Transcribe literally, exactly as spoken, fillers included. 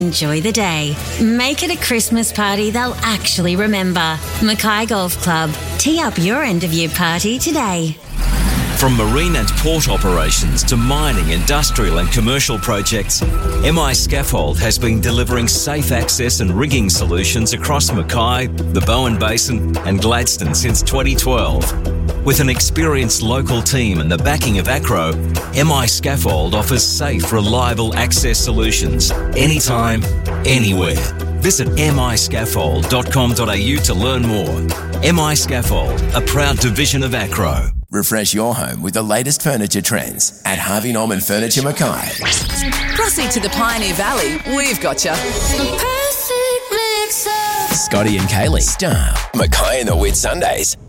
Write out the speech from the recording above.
Enjoy the day. Make it a Christmas party they'll actually remember. Mackay Golf Club. Tee up your end of year party today. From marine and port operations to mining, industrial and commercial projects, M I Scaffold has been delivering safe access and rigging solutions across Mackay, the Bowen Basin and Gladstone since twenty twelve. With an experienced local team and the backing of Acro, M I Scaffold offers safe, reliable access solutions anytime, anywhere. Visit m i scaffold dot com dot a u to learn more. M I Scaffold, a proud division of Acro. Refresh your home with the latest furniture trends at Harvey Norman Furniture Mackay. Proceed to the Pioneer Valley. We've got you. Scotty and Kaylee. Star. Mackay and the Whit Sundays.